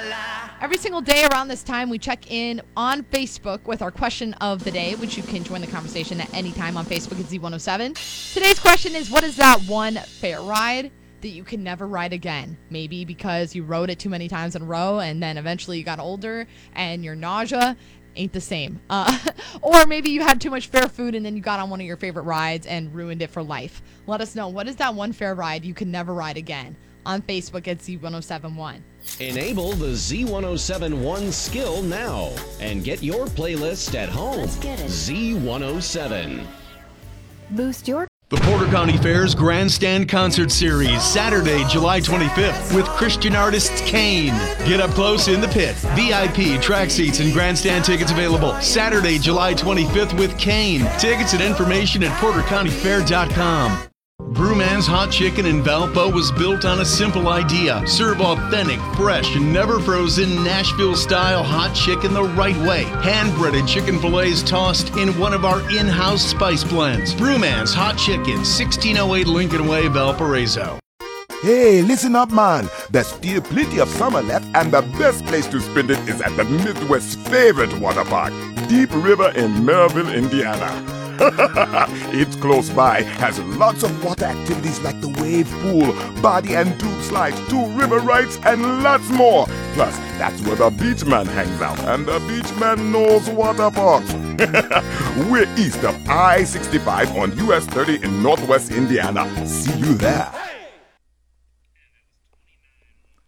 Every single day around this time, we check in on Facebook with our question of the day, which you can join the conversation at any time on Facebook at Z107. Today's question is, what is that one fair ride that you can never ride again? Maybe because you rode it too many times in a row and then eventually you got older and your nausea ain't the same. Or maybe you had too much fair food and then you got on one of your favorite rides and ruined it for life. Let us know, what is that one fair ride you can never ride again? On Facebook at Z1071. Enable the Z1071 skill now and get your playlist at home. Let's get it. Z107. Boost your The Porter County Fair's Grandstand Concert Series, Saturday, July 25th, with Christian artists Kane. Get up close in the pit. VIP, track seats, and grandstand tickets available. Saturday, July 25th with Kane. Tickets and information at portercountyfair.com. Brewman's Hot Chicken in Valpo was built on a simple idea. Serve authentic, fresh, and never frozen Nashville-style hot chicken the right way. Hand-breaded chicken fillets tossed in one of our in-house spice blends. Brewman's Hot Chicken, 1608 Lincoln Way, Valparaiso. Hey, listen up, man. There's still plenty of summer left, and the best place to spend it is at the Midwest's favorite water park, Deep River in Maryville, Indiana. It's close by, has lots of water activities like the wave pool, body and tube slides, 2 river rides, and lots more. Plus, that's where the beach man hangs out, and the beach man knows water parks. We're east of I-65 on US 30 in Northwest Indiana. See you there.